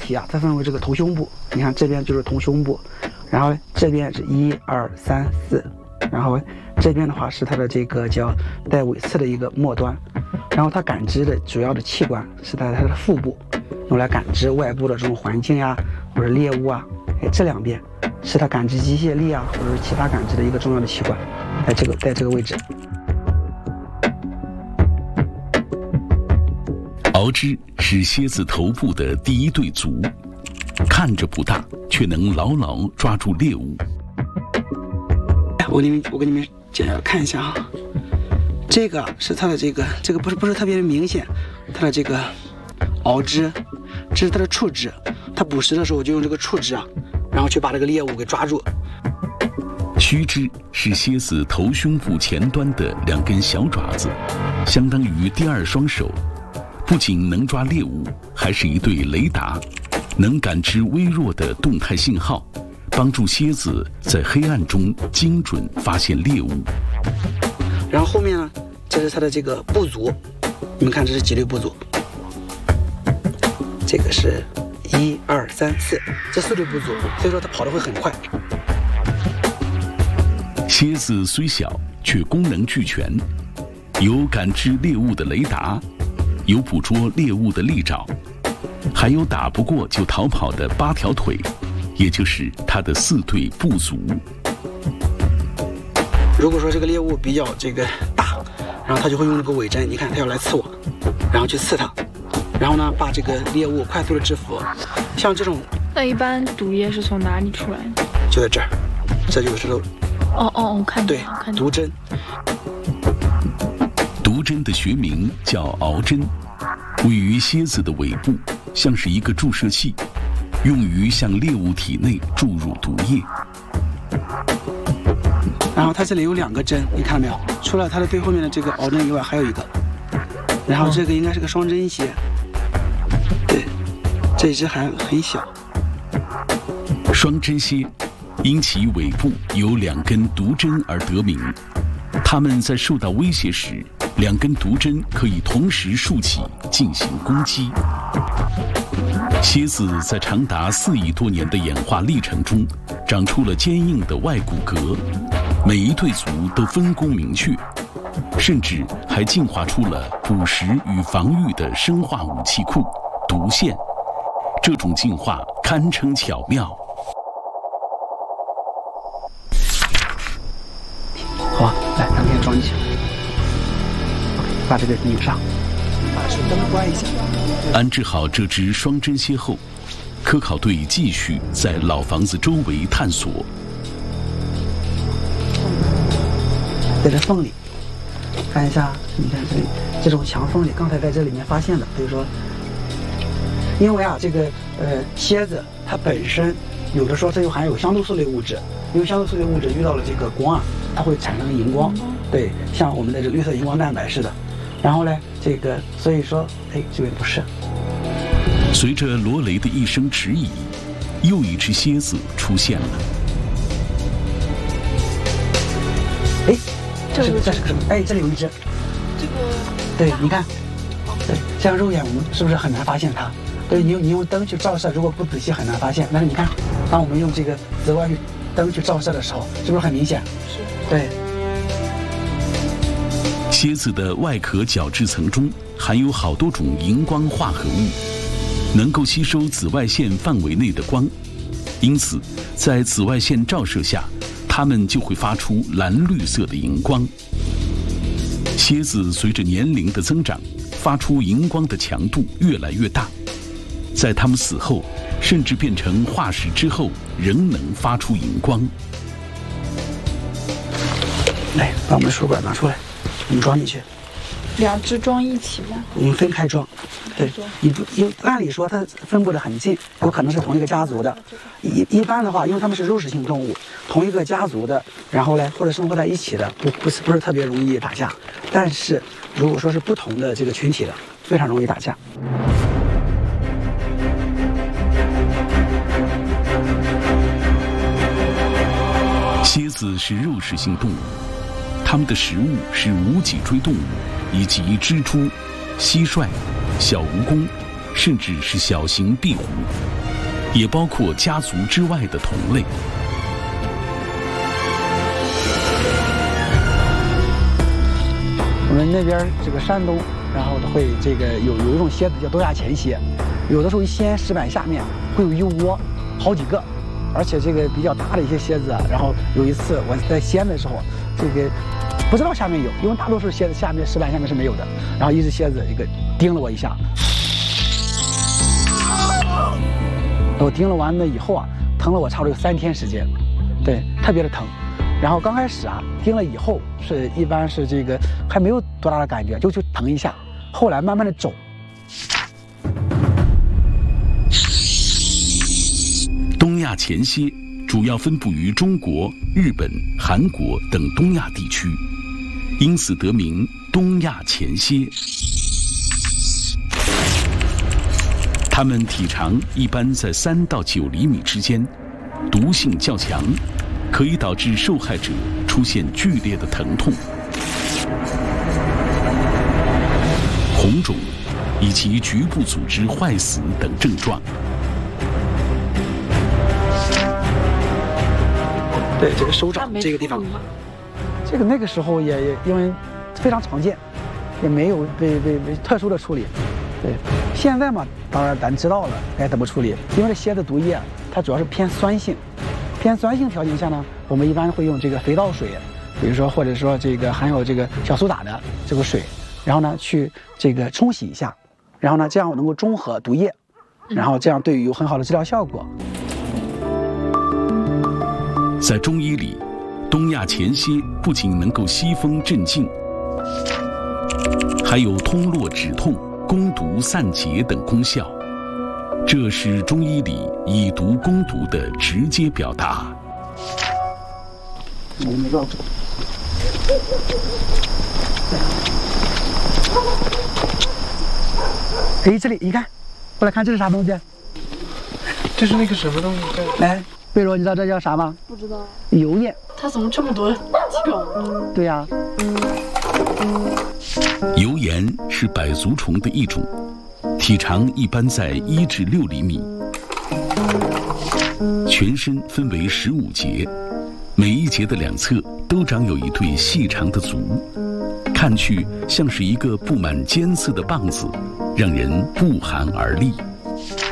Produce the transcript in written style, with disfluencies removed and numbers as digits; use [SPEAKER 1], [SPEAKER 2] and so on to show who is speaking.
[SPEAKER 1] 体啊，它分为这个头胸部，你看这边就是头胸部，然后这边是1、2、3、4，然后这边的话是它的这个叫带尾刺的一个末端，然后它感知的主要的器官是在它的腹部，用来感知外部的这种环境呀，或者猎物啊。这两边是它感知机械力啊，或者是其他感知的一个重要的器官，在这个位置。
[SPEAKER 2] 螯肢是蝎子头部的第一对足，看着不大，却能牢牢抓住猎物。
[SPEAKER 1] 我给你们看一下啊，这个是它的这个不是特别明显，它的这个螯肢，这是它的触肢，它捕食的时候就用这个触肢啊，然后去把这个猎物给抓住。
[SPEAKER 2] 须肢是蝎子头胸部前端的2根小爪子，相当于第2双手。不仅能抓猎物，还是一对雷达，能感知微弱的动态信号，帮助蝎子在黑暗中精准发现猎物。
[SPEAKER 1] 然后后面呢，这是它的这个步足，你们看这是几对步足？这个是1、2、3、4，这4对步足，所以说它跑得会很快。
[SPEAKER 2] 蝎子虽小，却功能俱全，有感知猎物的雷达，有捕捉猎物的利爪，还有打不过就逃跑的8条腿，也就是它的4对步足。
[SPEAKER 1] 如果说这个猎物比较这个大，然后它就会用这个尾针，你看它要来刺我，然后去刺它，然后呢把这个猎物快速的制服。像这种，
[SPEAKER 3] 那一般毒液是从哪里出来的？
[SPEAKER 1] 就在这儿，这就是这个。
[SPEAKER 3] 我看
[SPEAKER 1] 对，毒针。
[SPEAKER 2] 毒针的学名叫螯针，位于蝎子的尾部，像是一个注射器，用于向猎物体内注入毒液。
[SPEAKER 1] 然后它这里有2个针，你看到没有？除了它的最后面的这个螯针以外，还有一个。然后这个应该是个双针蝎，对，这一只还很小。
[SPEAKER 2] 双针蝎因其尾部有2根毒针而得名，它们在受到威胁时，2根毒针可以同时竖起进行攻击。蝎子在长达4亿多年的演化历程中，长出了坚硬的外骨骼，每一对足都分工明确，甚至还进化出了捕食与防御的生化武器库——毒腺。这种进化堪称巧妙。
[SPEAKER 1] 好，来，咱们先装一下。把这个拧上，把手灯关一下。
[SPEAKER 2] 安置好这只双针蝎后，科考队继续在老房子周围探索。
[SPEAKER 1] 在这缝里看一下，你看这里这种墙缝里，刚才在这里面发现的，比如说，因为啊，这个蝎子它本身有的时候它又含有香豆素类物质，因为香豆素类物质遇到了这个光啊，它会产生荧光，对，像我们的这绿色荧光蛋白似的。然后呢，这个所以说，这边不是。
[SPEAKER 2] 随着罗雷的一声迟疑，又一只蝎子出现了。
[SPEAKER 1] 这是个什么？这里有一只。
[SPEAKER 3] 这个。
[SPEAKER 1] 对，你看，对，像肉眼我们是不是很难发现它？对，你用灯去照射，如果不仔细很难发现。但是你看，当我们用这个紫外灯去照射的时候，是不是很明显？
[SPEAKER 3] 是。
[SPEAKER 1] 对。
[SPEAKER 2] 蝎子的外壳角质层中含有好多种荧光化合物，能够吸收紫外线范围内的光，因此在紫外线照射下，它们就会发出蓝绿色的荧光。蝎子随着年龄的增长，发出荧光的强度越来越大，在它们死后，甚至变成化石之后，仍能发出荧光。
[SPEAKER 1] 来，把我们的输管拿出来。我们装进去
[SPEAKER 3] ，2只装一起吗？
[SPEAKER 1] 我们分开装，对，按理说它分布的很近，有可能是同一个家族的。一般的话，因为它们是肉食性动物，同一个家族的，然后呢或者生活在一起的，不是特别容易打架。但是如果说是不同的这个群体的，非常容易打架。
[SPEAKER 2] 蝎子是肉食性动物。它们的食物是无脊椎动物，以及蜘蛛、蟋蟀、小蜈蚣，甚至是小型壁虎。 也包括家族之外的同类。
[SPEAKER 1] 我们那边这个山东，然后会这个有一种蝎子叫东亚前蝎，有的时候西安石板下面会有一窝，好几个，而且这个比较大的一些蝎子。然后有一次我在西安的时候，这个不知道下面有，因为大多数蝎子下面石板下面是没有的。然后一只蝎子一个叮了我一下，我叮了完了以后啊，疼了我差不多有3天时间，对，特别的疼。然后刚开始啊，叮了以后一般是这个还没有多大的感觉，就疼一下，后来慢慢的肿。
[SPEAKER 2] 东亚前蝎主要分布于中国、日本、韩国等东亚地区，因此得名东亚前蝎。它们体长一般在3到9厘米之间，毒性较强，可以导致受害者出现剧烈的疼痛、红肿以及局部组织坏死等症状。
[SPEAKER 1] 对，这个手掌这个地方，这个那个时候也因为非常常见，也没有被特殊的处理。对，现在嘛，当然咱知道了该怎么处理，因为这蝎子毒液它主要是偏酸性，偏酸性条件下呢，我们一般会用这个肥皂水，比如说或者说这个含有这个小苏打的这个水，然后呢去这个冲洗一下，然后呢这样能够中和毒液，然后这样对于有很好的治疗效果。
[SPEAKER 2] 在中医里，东亚前蝎不仅能够吸风镇静，还有通络止痛、攻毒散结等功效。这是中医里以毒攻毒的直接表达。
[SPEAKER 1] 哎，这里你看，过来看这是啥东西？
[SPEAKER 4] 这是那个什么东西？
[SPEAKER 1] 来，贝罗，你知道这叫啥吗？
[SPEAKER 3] 不知道。
[SPEAKER 1] 油燕。
[SPEAKER 3] 它怎么这么多条？
[SPEAKER 1] 对呀。
[SPEAKER 2] 油盐是百足虫的一种，体长一般在1至6厘米，全身分为15节，每一节的2侧都长有一对细长的足，看去像是一个布满尖刺的棒子，让人不寒而栗。